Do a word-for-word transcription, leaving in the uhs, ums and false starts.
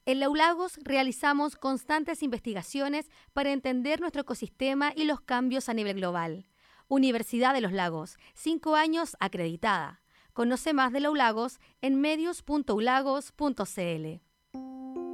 En Los Lagos realizamos constantes investigaciones para entender nuestro ecosistema y los cambios a nivel global. Universidad de los Lagos, cinco años acreditada. Conoce más de Los Lagos en medios punto ulagos punto c l.